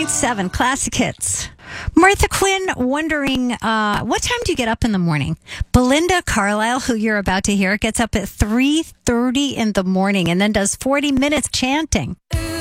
101.7 Classic Hits. Martha Quinn wondering, what time do you get up in the morning? Belinda Carlisle, who you're about to hear, gets up at 3:30 in the morning and then does 40 minutes chanting.